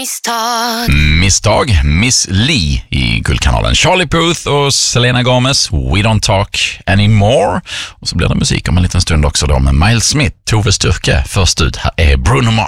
Misstag, Miss Li i Guldkanalen. Charlie Puth och Selena Gomez, We Don't Talk Anymore. Och så blir det musik om en liten stund också då med Miles Smith, Tove Styrke. Först ut, här är Bruno Mars.